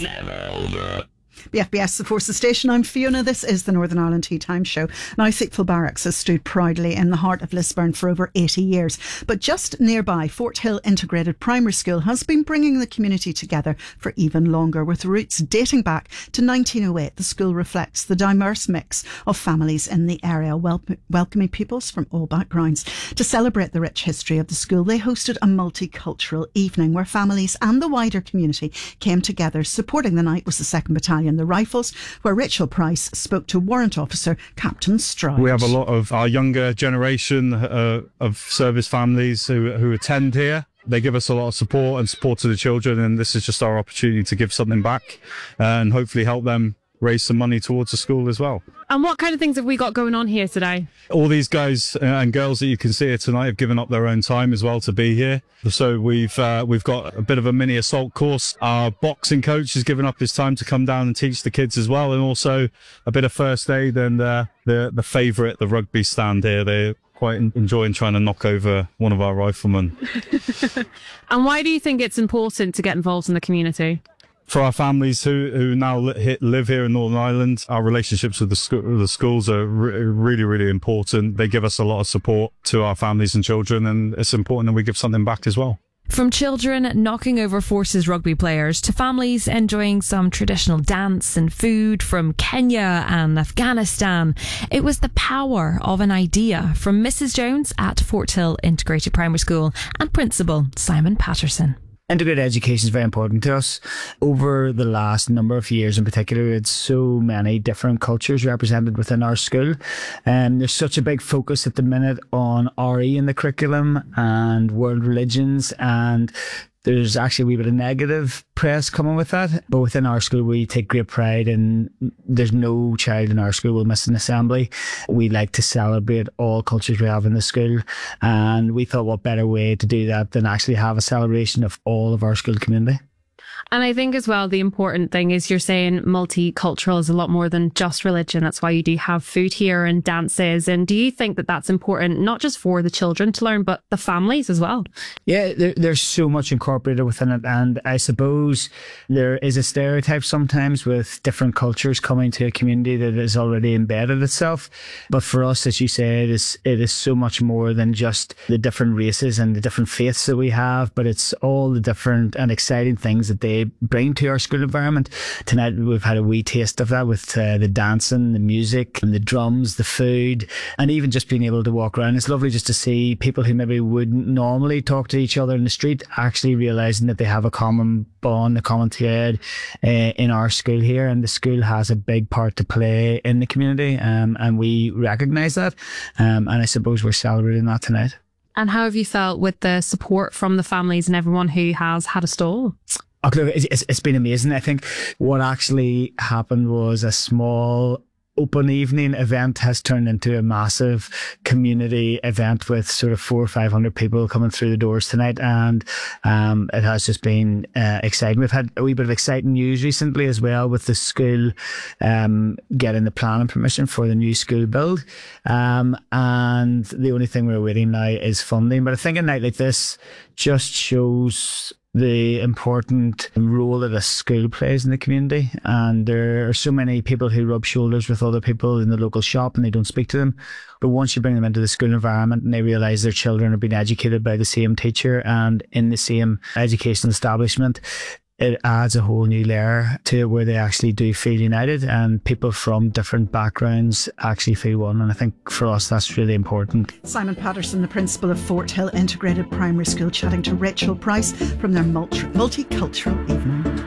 BFBS, the Forces Station. I'm Fiona. This is the Northern Ireland Tea Time Show. Now, Thiepval Barracks has stood proudly in the heart of Lisburn for over 80 years. But just nearby, Forthill Integrated Primary School has been bringing the community together for even longer, with roots dating back to 1908. The school reflects the diverse mix of families in the area, welcoming pupils from all backgrounds. To celebrate the rich history of the school, they hosted a multicultural evening where families and the wider community came together. Supporting the night was the 2nd Battalion, the Rifles, where Rachel Price spoke to Warrant Officer Captain Stroud. We have a lot of our younger generation of service families who attend here. They give us a lot of support to the children, and this is just our opportunity to give something back and hopefully help them raise some money towards the school as well. And what kind of things have we got going on here today? All these guys and girls that you can see here tonight have given up their own time as well to be here. So we've got a bit of a mini assault course. Our boxing coach has given up his time to come down and teach the kids as well, and also a bit of first aid and the favourite, the rugby stand here. They're quite enjoying trying to knock over one of our riflemen. And why do you think it's important to get involved in the community? For our families who now live here in Northern Ireland, our relationships with the schools are really, really important. They give us a lot of support to our families and children, and it's important that we give something back as well. From children knocking over Forces rugby players to families enjoying some traditional dance and food from Kenya and Afghanistan, it was the power of an idea from Mrs. Jones at Forthill Integrated Primary School and Principal Simon Patterson. Integrated education is very important to us. Over the last number of years in particular, it's so many different cultures represented within our school. There's such a big focus at the minute on RE in the curriculum and world religions, and there's actually a wee bit of negative press coming with that. But within our school, we take great pride, and there's no child in our school will miss an assembly. We like to celebrate all cultures we have in the school, and we thought what better way to do that than actually have a celebration of all of our school community. And I think as well, the important thing is you're saying multicultural is a lot more than just religion. That's why you do have food here and dances. And do you think that that's important, not just for the children to learn, but the families as well? Yeah, there's so much incorporated within it. And I suppose there is a stereotype sometimes with different cultures coming to a community that has already embedded itself. But for us, as you say, it is so much more than just the different races and the different faiths that we have, but it's all the different and exciting things that they bring to our school environment. Tonight we've had a wee taste of that with the dancing, the music and the drums, the food, and even just being able to walk around. It's lovely just to see people who maybe wouldn't normally talk to each other in the street actually realising that they have a common bond, a common thread in our school here, and the school has a big part to play in the community, and we recognise that, and I suppose we're celebrating that tonight. And how have you felt with the support from the families and everyone who has had a stall? Oh, look, it's been amazing. I think what actually happened was a small open evening event has turned into a massive community event with sort of 400 or 500 people coming through the doors tonight, and it has just been exciting. We've had a wee bit of exciting news recently as well with the school getting the planning permission for the new school build, and the only thing we're waiting now is funding. But I think a night like this just shows the important role that a school plays in the community, and there are so many people who rub shoulders with other people in the local shop and they don't speak to them, but once you bring them into the school environment and they realise their children are being educated by the same teacher and in the same educational establishment, it adds a whole new layer to it where they actually do feel united, and people from different backgrounds actually feel one. And I think for us, that's really important. Simon Patterson, the principal of Forthill Integrated Primary School, chatting to Rachel Price from their multicultural evening.